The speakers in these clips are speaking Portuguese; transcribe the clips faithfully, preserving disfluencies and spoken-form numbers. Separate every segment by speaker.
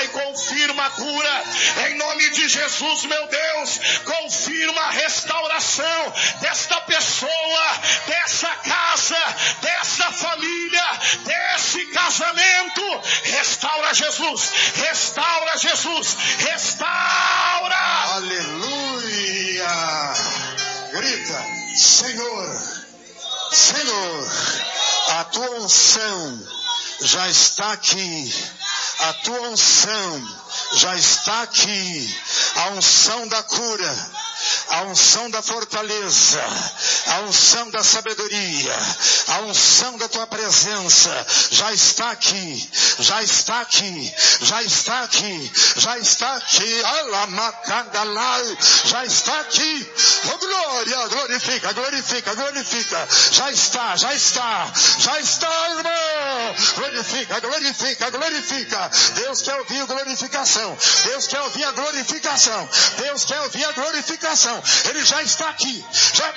Speaker 1: Pai, confirma a cura. Em nome de Jesus, meu Deus, confirma a restauração desta pessoa, dessa casa, dessa família, desse casamento. Restaura, Jesus, restaura, Jesus, restaura.
Speaker 2: Aleluia. Grita: Senhor, Senhor, a tua unção já está aqui. A tua unção já está aqui. A unção da cura, a unção da fortaleza, a unção da sabedoria, a unção da tua presença já está aqui, já está aqui, já está aqui, já está aqui, já está aqui. Oh, glória, glorifica, glorifica, glorifica. Já está, já está, já está, irmão. Glorifica, glorifica, glorifica. Deus quer ouvir a glorificação. Deus quer ouvir a glorificação. Deus quer ouvir a glorificação. Ele já está aqui. Já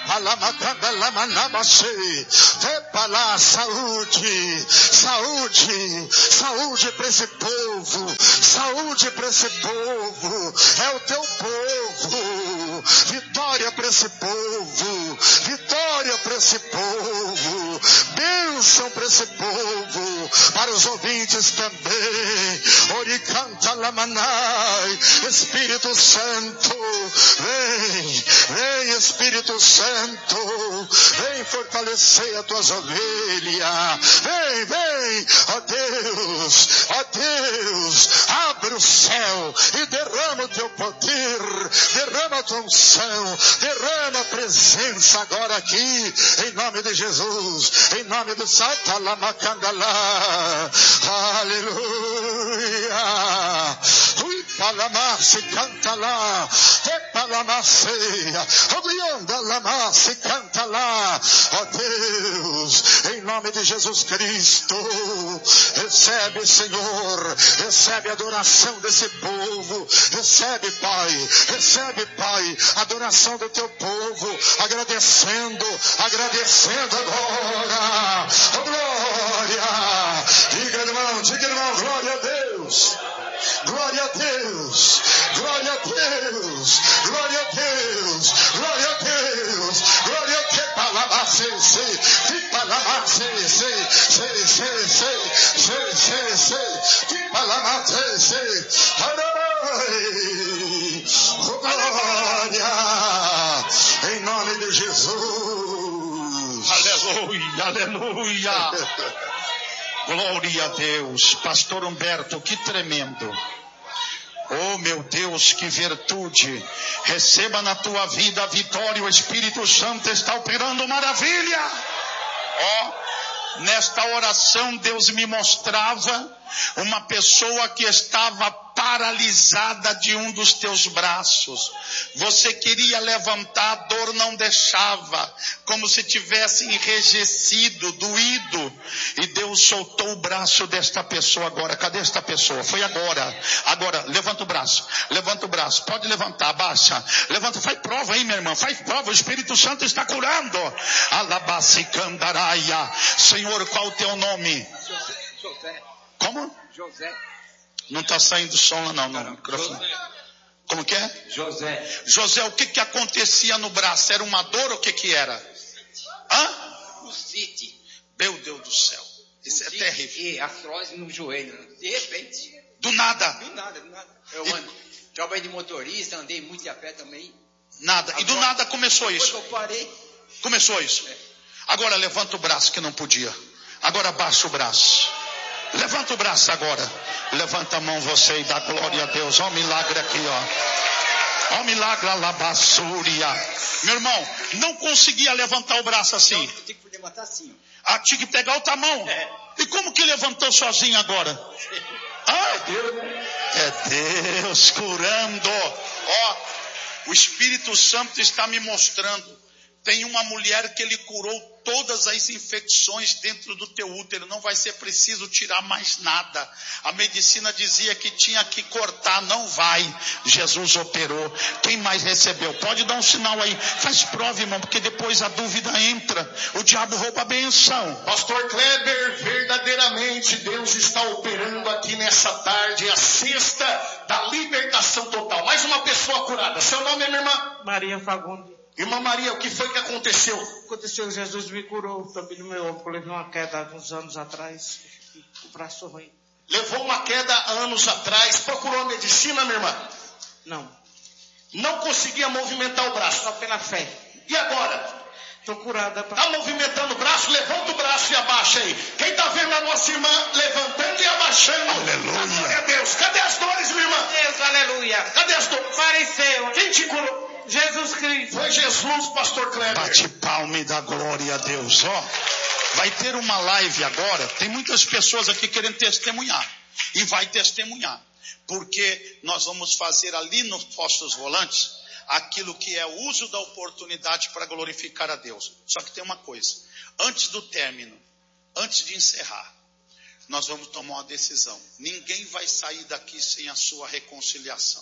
Speaker 2: para saúde, saúde, saúde para esse povo, saúde para esse povo. É o teu povo. Vitória para esse povo, vitória para esse povo, bênção para esse povo, para os ouvintes também. Oricanta lamanai, Espírito Santo, vem, vem Espírito Santo, vem fortalecer as tuas ovelhas, vem, vem, ó Deus, ó Deus, abre o céu e derrama o teu poder, derrama a tua unção, derrama a presença agora aqui, em nome de Jesus, em nome do Satalamacandalá, aleluia. Ui, palamasse, canta lá, te palamaceia, obrianda lamasse, canta lá, ó Deus, em nome de Jesus Cristo, recebe, Senhor, recebe a adoração desse povo, recebe, Pai, recebe, Pai, a adoração do teu povo, agradecendo, agradecendo agora, oh, glória, diga irmão, diga irmão, glória a Deus, glória a Deus, glória a Deus, glória a Deus, glória a Deus, glória a Deus, palavra sei, sei, que palavra sei, sei, sei, sei, sei, sei, sei, sei, que palavra sei, sei, oh, glória, em nome de Jesus.
Speaker 1: Aleluia, aleluia. Glória a Deus. Pastor Humberto, que tremendo. Oh, meu Deus, que virtude. Receba na tua vida a vitória. O Espírito Santo está operando maravilha. Ó, oh, nesta oração Deus me mostrava uma pessoa que estava paralisada de um dos teus braços. Você queria levantar, a dor não deixava, como se tivesse enrijecido, doído. E Deus soltou o braço desta pessoa agora. Cadê esta pessoa? Foi agora. Agora, levanta o braço. Levanta o braço. Pode levantar, baixa. Levanta, faz prova aí, minha irmã. Faz prova, o Espírito Santo está curando. Alabacicandaraia. Senhor, qual o teu nome?
Speaker 3: José.
Speaker 1: Como?
Speaker 3: José.
Speaker 1: Não está saindo som lá não, não. Microfone. Como que é?
Speaker 3: José.
Speaker 1: José, o que que acontecia no braço? Era uma dor ou o que que era? Hã?
Speaker 3: Bursite.
Speaker 1: Meu Deus do céu. Isso é terrível.
Speaker 3: E artrose no joelho. De repente.
Speaker 1: Do nada.
Speaker 3: Do nada, do nada. Eu
Speaker 1: e...
Speaker 3: ando. Trabalhei de motorista, andei muito de a pé também.
Speaker 1: Nada. Agora, e do nada começou isso.
Speaker 3: Depois que eu parei.
Speaker 1: Começou isso. É. Agora levanta o braço que não podia. Agora abaixa o braço. Levanta o braço agora. Levanta a mão você e dá glória a Deus. Ó o milagre aqui, ó. Ó o milagre lá, bassúria. Meu irmão, não conseguia levantar o braço assim.
Speaker 3: Não, eu tinha que levantar assim.
Speaker 1: Ah, tinha que pegar outra mão.
Speaker 3: É.
Speaker 1: E como que levantou sozinho agora? Ah, é Deus curando. Ó, o Espírito Santo está me mostrando Tem uma mulher que ele curou todas as infecções dentro do teu útero. Não vai ser preciso tirar mais nada. A medicina dizia que tinha que cortar. Não vai. Jesus operou. Quem mais recebeu? Pode dar um sinal aí. Faz prova, irmão, porque depois a dúvida entra. O diabo rouba a benção.
Speaker 2: Pastor Kleber, verdadeiramente Deus está operando aqui nessa tarde. A sexta da libertação total. Mais uma pessoa curada. Seu nome é, minha irmã?
Speaker 4: Maria Fagundes.
Speaker 2: Irmã Maria, o que foi que aconteceu?
Speaker 4: Aconteceu, Jesus me curou também no meu ombro. Eu levei uma queda há uns anos atrás. O braço ruim.
Speaker 2: Levou uma queda há anos atrás. Procurou a medicina, minha irmã?
Speaker 4: Não.
Speaker 2: Não conseguia movimentar o braço.
Speaker 4: Só pela fé.
Speaker 2: E agora?
Speaker 4: Estou curada. Pra...
Speaker 2: Está movimentando o braço? Levanta o braço e abaixa aí. Quem está vendo a nossa irmã levantando e abaixando?
Speaker 1: Aleluia.
Speaker 2: Glória a Deus. Cadê as dores, minha irmã?
Speaker 4: Deus, aleluia.
Speaker 2: Cadê as dores?
Speaker 4: Apareceu.
Speaker 2: Quem te curou?
Speaker 4: Jesus Cristo.
Speaker 2: Foi Jesus, pastor Kleber.
Speaker 1: Bate palma e dá glória a Deus. Ó, vai ter uma live agora. Tem muitas pessoas aqui querendo testemunhar. E vai testemunhar. Porque nós vamos fazer ali nos postos volantes aquilo que é o uso da oportunidade para glorificar a Deus. Só que tem uma coisa. Antes do término, antes de encerrar, nós vamos tomar uma decisão. Ninguém vai sair daqui sem a sua reconciliação.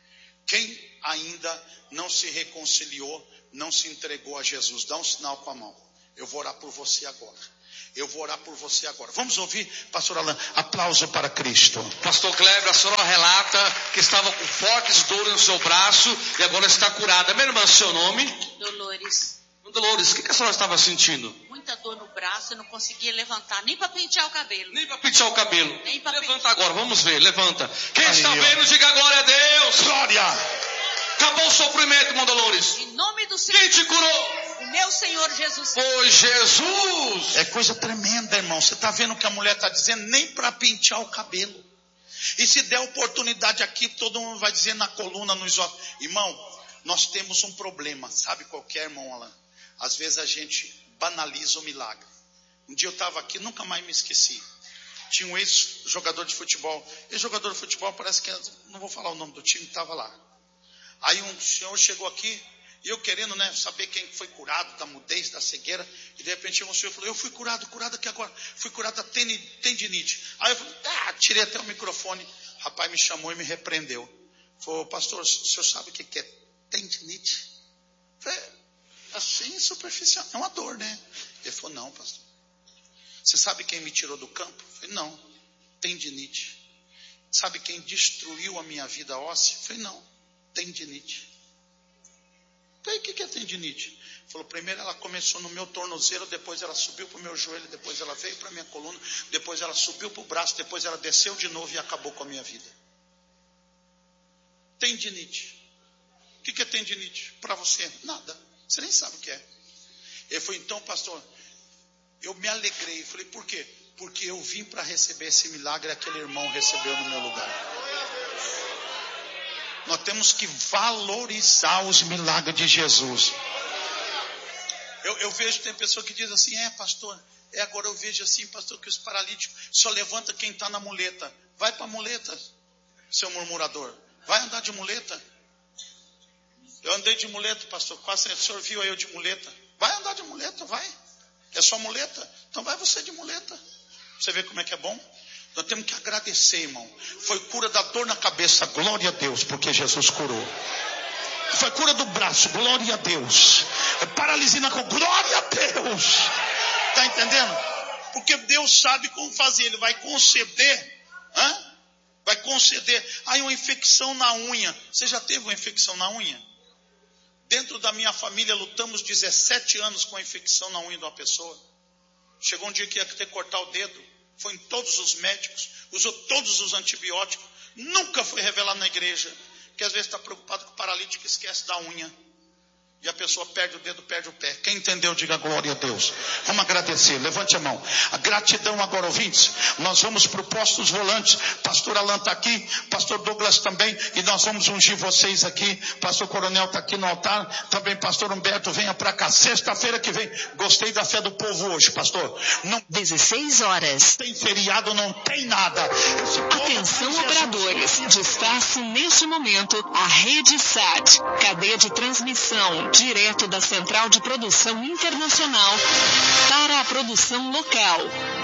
Speaker 1: Quem ainda não se reconciliou, não se entregou a Jesus, dá um sinal com a mão. Eu vou orar por você agora. Eu vou orar por você agora. Vamos ouvir, pastor Alain, aplauso para Cristo.
Speaker 5: Pastor Kleber, a senhora relata que estava com fortes dores no seu braço e agora está curada. Minha irmã, seu nome?
Speaker 6: Dolores.
Speaker 5: Dolores, o que a senhora estava sentindo?
Speaker 6: Muita dor no braço, eu não conseguia levantar, nem para pentear o cabelo.
Speaker 5: Nem para pentear o cabelo.
Speaker 6: Nem pra
Speaker 5: Levanta
Speaker 6: pentear.
Speaker 5: agora, vamos ver, levanta. Quem
Speaker 1: Aí,
Speaker 5: está
Speaker 1: ó.
Speaker 5: vendo, diga glória a Deus.
Speaker 1: Glória!
Speaker 5: Acabou o sofrimento, irmã Dolores.
Speaker 6: Em nome do Senhor.
Speaker 5: Quem te curou?
Speaker 6: O meu Senhor Jesus.
Speaker 5: Foi Jesus.
Speaker 1: É coisa tremenda, irmão. Você está vendo o que a mulher está dizendo? Nem para pentear o cabelo. E se der oportunidade aqui, todo mundo vai dizer na coluna, nos ossos. Irmão, nós temos um problema. Sabe qual que é, irmão Alain? Às vezes a gente banaliza o milagre. Um dia eu estava aqui, nunca mais me esqueci. Tinha um ex-jogador de futebol. Ex-jogador de futebol, parece que, não vou falar o nome do time, estava lá. Aí um senhor chegou aqui, e eu querendo, né, saber quem foi curado da mudez, da cegueira. E de repente chegou um senhor e falou, eu fui curado, curado aqui agora. Fui curado da tendinite. Aí eu falei, ah, tirei até o microfone. O rapaz me chamou e me repreendeu. Falou, pastor, o senhor sabe o que é tendinite? Eu falei, assim, superficial, é uma dor, né? Ele falou, não, pastor. Você sabe quem me tirou do campo? Eu falei, não, tendinite. Sabe quem destruiu a minha vida óssea? Eu falei, não, tendinite. Falei, o que é tendinite? Ele falou, primeiro ela começou no meu tornozelo, depois ela subiu para o meu joelho, depois ela veio para a minha coluna, depois ela subiu para o braço, depois ela desceu de novo e acabou com a minha vida. Tendinite. O que é tendinite? Para você, nada. Você nem sabe o que é. Ele falou, então, pastor, eu me alegrei. Eu falei, por quê? Porque eu vim para receber esse milagre, aquele irmão recebeu no meu lugar. Nós temos que valorizar os milagres de Jesus. Eu, eu vejo, tem pessoa que diz assim, é pastor, é agora eu vejo assim, pastor, que os paralíticos só levanta quem está na muleta. Vai para a muleta, seu murmurador. Vai andar de muleta. Eu andei de muleta, pastor, quase o senhor viu aí eu de muleta. Vai andar de muleta, vai. É só muleta? Então vai você de muleta. Você vê como é que é bom? Nós temos que agradecer, irmão. Foi cura da dor na cabeça, glória a Deus, porque Jesus curou. Foi cura do braço, glória a Deus. Paralisia na coluna, glória a Deus. Está entendendo? Porque Deus sabe como fazer. Ele vai conceder. Hã? Vai conceder. Aí uma infecção na unha. Você já teve uma infecção na unha? Dentro da minha família lutamos dezessete anos com a infecção na unha de uma pessoa. Chegou um dia que ia ter que cortar o dedo. Foi em todos os médicos, usou todos os antibióticos, nunca foi revelado na igreja, que às vezes está preocupado com o paralítico e esquece da unha. E a pessoa perde o dedo, perde o pé. Quem entendeu, diga glória a Deus. Vamos agradecer, levante a mão. A gratidão agora, ouvintes. Nós vamos para o Postos Volantes. Pastor Alain está aqui, pastor Douglas também. E nós vamos ungir vocês aqui. Pastor Coronel está aqui no altar. Também pastor Humberto, venha para cá. Sexta-feira que vem. Gostei da fé do povo hoje, pastor. Não
Speaker 7: dezesseis horas.
Speaker 1: tem feriado, não tem nada. Esse povo
Speaker 7: Atenção,
Speaker 1: tem Jesus.
Speaker 7: operadores. Disfarce neste momento a rede S A T. Cadeia de transmissão Direto da Central de Produção Internacional para a produção local.